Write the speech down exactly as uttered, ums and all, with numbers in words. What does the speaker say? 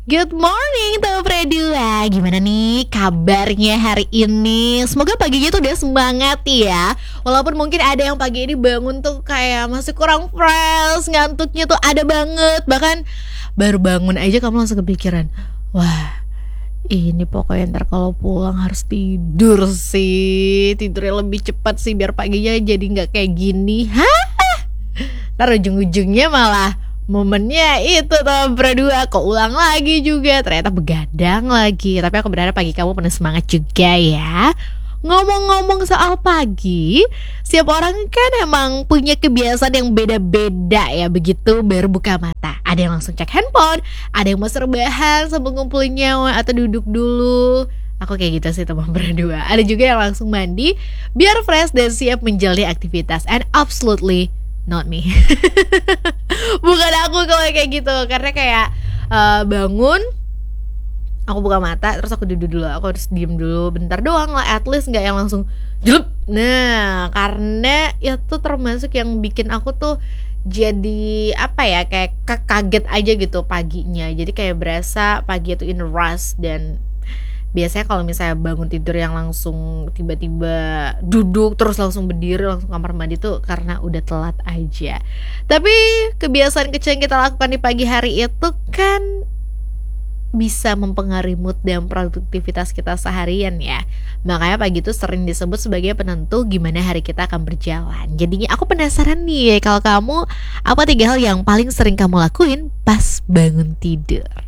Good morning Top Redua. Gimana nih kabarnya hari ini? Semoga paginya tuh udah semangat ya. Walaupun mungkin ada yang pagi ini bangun tuh kayak masih kurang fresh, ngantuknya tuh ada banget. Bahkan baru bangun aja kamu langsung kepikiran, wah ini pokoknya ntar kalau pulang harus tidur sih, tidurnya lebih cepat sih biar paginya jadi gak kayak gini. Hah? Ntar ujung-ujungnya malah momennya itu tuh berdua kok ulang lagi juga, ternyata begadang lagi. Tapi aku berharap pagi kamu penuh semangat juga ya. Ngomong-ngomong soal pagi, setiap orang kan emang punya kebiasaan yang beda-beda ya. Begitu baru buka mata, ada yang langsung cek handphone, ada yang mau rebahan sambil ngumpulin nyawa atau duduk dulu. Aku kayak gitu sih teman berdua. Ada juga yang langsung mandi biar fresh dan siap menjalani aktivitas. And absolutely not me. Bukan aku kalau kayak gitu. Karena kayak uh, bangun, aku buka mata, terus aku duduk dulu. Aku harus diem dulu bentar doang lah, at least gak yang langsung jelup. Nah, karena itu termasuk yang bikin aku tuh jadi apa ya, kayak kaget aja gitu paginya. Jadi kayak berasa pagi itu in rush. Dan biasanya kalau misalnya bangun tidur yang langsung tiba-tiba duduk terus langsung berdiri langsung kamar mandi tuh karena udah telat aja. Tapi kebiasaan kecil yang kita lakukan di pagi hari itu kan bisa mempengaruhi mood dan produktivitas kita seharian ya. Makanya pagi itu sering disebut sebagai penentu gimana hari kita akan berjalan. Jadinya aku penasaran nih, kalau kamu apa tiga hal yang paling sering kamu lakuin pas bangun tidur?